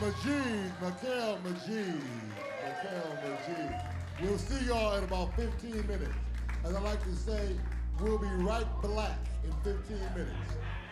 Majid, Mikael Majid. Mikael Majid. We'll see y'all in about 15 minutes. As I like to say, we'll be right black in 15 minutes.